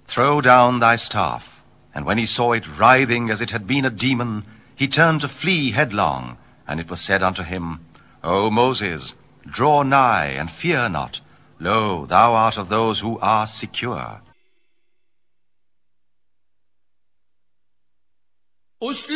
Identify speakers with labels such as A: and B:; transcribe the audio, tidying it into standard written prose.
A: Throw down thy staff. And when he saw it writhing as it had been a demon, he turned to flee headlong. And it was said unto him, O Moses, draw nigh, and fear not. Lo, thou art of those who are secure.